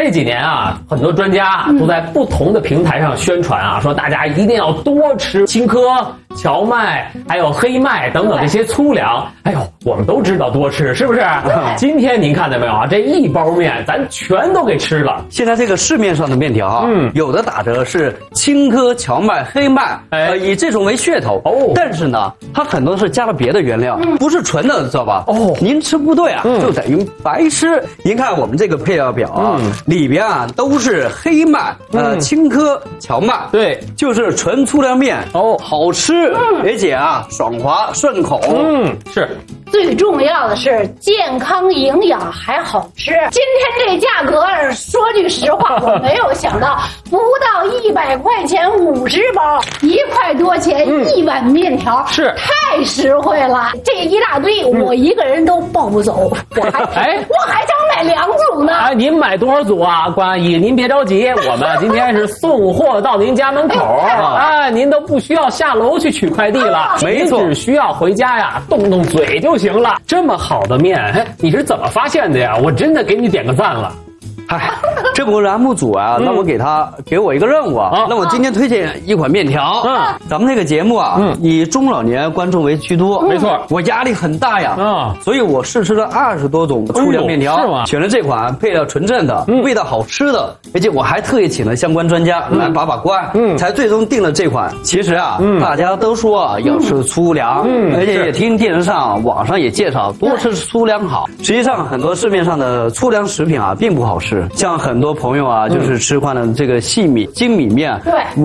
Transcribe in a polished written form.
这几年啊，很多专家都在不同的平台上宣传啊，说大家一定要多吃青稞、荞麦，还有黑麦等等这些粗粮。哎呦，我们都知道多吃，是不是？今天您看到没有啊？这一包面咱全都给吃了。 现在这个市面上的面条啊，有的打折是青稞、荞麦、黑麦，以这种为噱头。哦，但是呢，它很多是加了别的原料，不是纯的，知道吧？哦，您吃不对啊，就等于白吃。您看我们这个配料表啊，里边啊都是黑麦、青稞、荞麦，对，就是纯粗粮面。哦，好吃，而且啊爽滑顺口。 是。 最重要的是健康营养还好吃。今天这价格，说句实话，我没有想到，不到100块钱50包，1块多钱1碗面条，是太实惠了。这一大堆，我一个人都抱不走，我还想买2组呢。 哎，您买多少组啊，关阿姨？您别着急，我们今天是送货到您家门口，哎，您都不需要下楼去取快递了，没错，只需要回家呀，动动嘴就行了。这么好的面，哎，你是怎么发现的呀？我真的给你点个赞了。 嗨，这不栏目组啊，让我给我一个任务啊，让我今天推荐一款面条。咱们那个节目啊，以中老年观众为居多，没错，我压力很大呀，所以我试吃了20多种粗粮面条，是吗？选了这款配料纯正的、味道好吃的，而且我还特意请了相关专家来把关，才最终定了这款。其实啊，大家都说啊要吃粗粮，而且也听电视上、网上也介绍多吃粗粮好。实际上，很多市面上的粗粮食品啊，并不好吃。像很多朋友啊，就是吃惯了这个细米、精米面，对。